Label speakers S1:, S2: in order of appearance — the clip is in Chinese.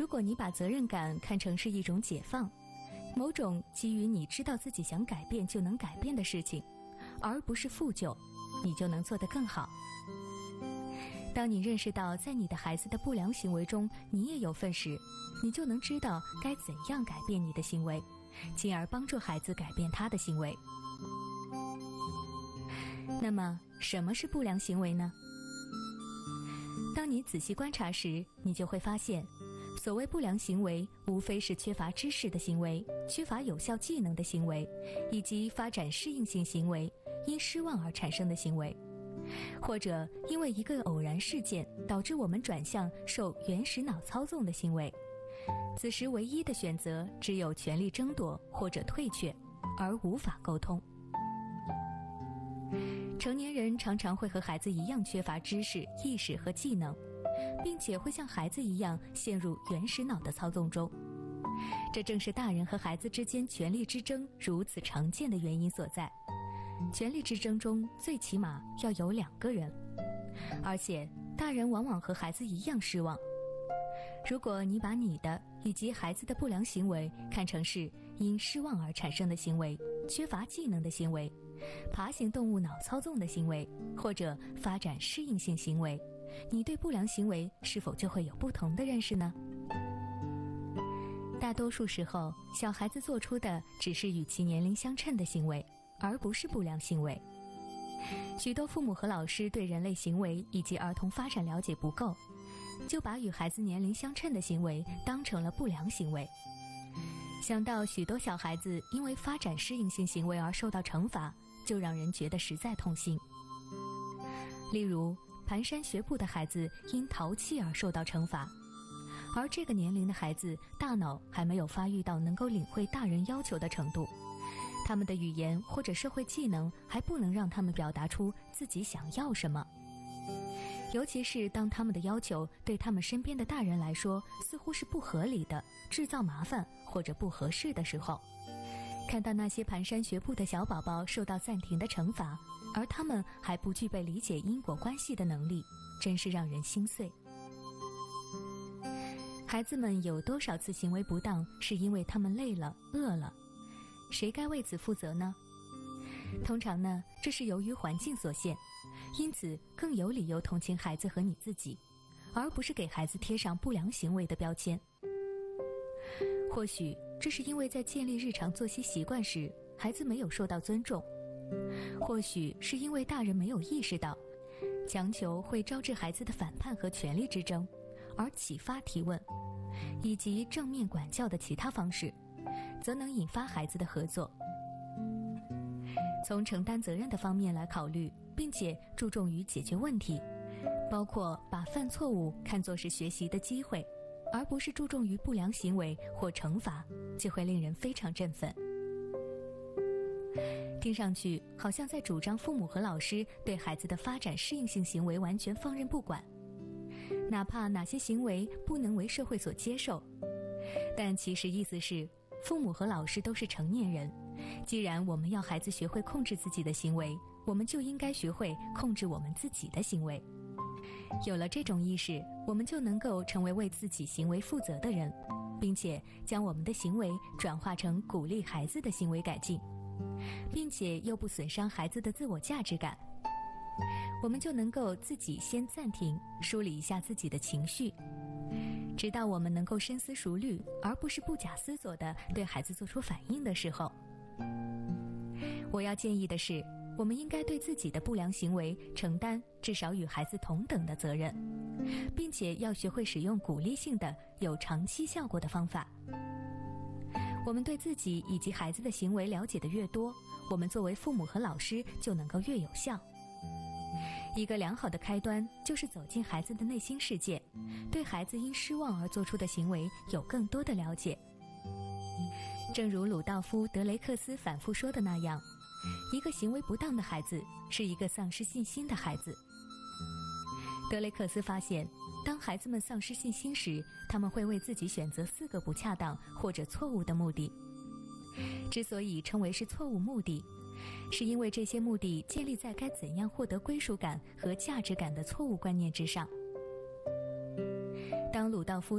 S1: 如果你把责任感看成是一种解放，某种基于你知道自己想改变就能改变的事情，而不是负疚，你就能做得更好。当你认识到在你的孩子的不良行为中你也有份时，你就能知道该怎样改变你的行为，进而帮助孩子改变他的行为。那么，什么是不良行为呢？当你仔细观察时，你就会发现，所谓不良行为，无非是缺乏知识的行为、缺乏有效技能的行为，以及发展适应性行为，因失望而产生的行为，或者因为一个偶然事件导致我们转向受原始脑操纵的行为。此时唯一的选择只有全力争夺或者退却，而无法沟通。成年人常常会和孩子一样缺乏知识、意识和技能，并且会像孩子一样陷入原始脑的操纵中。这正是大人和孩子之间权力之争如此常见的原因所在。权力之争中最起码要有2个人，而且大人往往和孩子一样失望。如果你把你的以及孩子的不良行为看成是因失望而产生的行为、缺乏技能的行为、爬行动物脑操纵的行为，或者发展适应性行为，你对不良行为是否就会有不同的认识呢？大多数时候，小孩子做出的只是与其年龄相称的行为，而不是不良行为。许多父母和老师对人类行为以及儿童发展了解不够，就把与孩子年龄相称的行为当成了不良行为。想到许多小孩子因为发展适应性行为而受到惩罚，就让人觉得实在痛心。例如，蹒跚学步的孩子因淘气而受到惩罚，而这个年龄的孩子大脑还没有发育到能够领会大人要求的程度，他们的语言或者社会技能还不能让他们表达出自己想要什么。尤其是当他们的要求对他们身边的大人来说似乎是不合理的、制造麻烦或者不合适的时候，看到那些蹒跚学步的小宝宝受到暂停的惩罚，而他们还不具备理解因果关系的能力，真是让人心碎。孩子们有多少次行为不当是因为他们累了、饿了？谁该为此负责呢？通常呢，这是由于环境所限，因此更有理由同情孩子和你自己，而不是给孩子贴上不良行为的标签。或许这是因为在建立日常作息习惯时，孩子没有受到尊重；或许是因为大人没有意识到，强求会招致孩子的反叛和权力之争，而启发提问，以及正面管教的其他方式，则能引发孩子的合作。从承担责任的方面来考虑，并且注重于解决问题，包括把犯错误看作是学习的机会，而不是注重于不良行为或惩罚，就会令人非常振奋。听上去好像在主张父母和老师对孩子的发展适应性行为完全放任不管，哪怕哪些行为不能为社会所接受。但其实意思是，父母和老师都是成年人，既然我们要孩子学会控制自己的行为，我们就应该学会控制我们自己的行为。有了这种意识，我们就能够成为为自己行为负责的人，并且将我们的行为转化成鼓励孩子的行为改进，并且又不损伤孩子的自我价值感。我们就能够自己先暂停，梳理一下自己的情绪，直到我们能够深思熟虑，而不是不假思索地对孩子做出反应的时候。我要建议的是，我们应该对自己的不良行为承担至少与孩子同等的责任，并且要学会使用鼓励性的、有长期效果的方法。我们对自己以及孩子的行为了解的越多，我们作为父母和老师就能够越有效。一个良好的开端就是走进孩子的内心世界，对孩子因失望而做出的行为有更多的了解。正如鲁道夫·德雷克斯反复说的那样，一个行为不当的孩子是一个丧失信心的孩子。德雷克斯发现，当孩子们丧失信心时，他们会为自己选择4个不恰当或者错误的目的。之所以称为是错误目的，是因为这些目的建立在该怎样获得归属感和价值感的错误观念之上。当鲁道夫